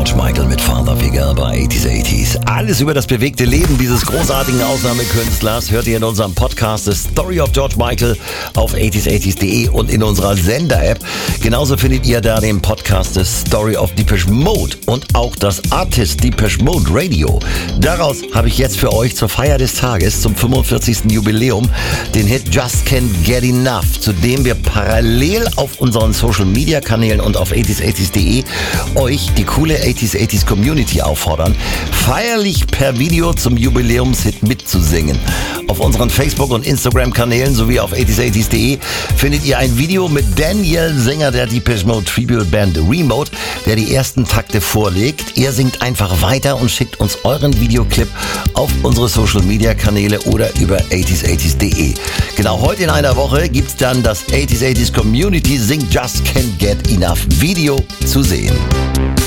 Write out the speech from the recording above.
George Michael mit Father Figure bei 80s. Alles über das bewegte Leben dieses großartigen Ausnahmekünstlers hört ihr in unserem Podcast The Story of George Michael auf 80s80s.de und in unserer Sender-App. Genauso findet ihr da den Podcast The Story of Depeche Mode und auch das Artist Depeche Mode Radio. Daraus habe ich jetzt für euch zur Feier des Tages, zum 45. Jubiläum, den Hit Just Can't Get Enough, zu dem wir parallel auf unseren Social-Media-Kanälen und auf 80s80s.de euch, die coole 80s80s Community, auffordern, feierlich per Video zum Jubiläumshit mitzusingen. Auf unseren Facebook- und Instagram-Kanälen sowie auf 80s80s.de findet ihr ein Video mit Daniel, Sänger der Depeche Mode Tribute Band Remote, der die ersten Takte vorlegt. Ihr singt einfach weiter und schickt uns euren Videoclip auf unsere Social-Media-Kanäle oder über 80s80s.de. Genau heute in einer Woche gibt's dann das 80s80s Community Singt Just Can't Get Enough Video zu sehen.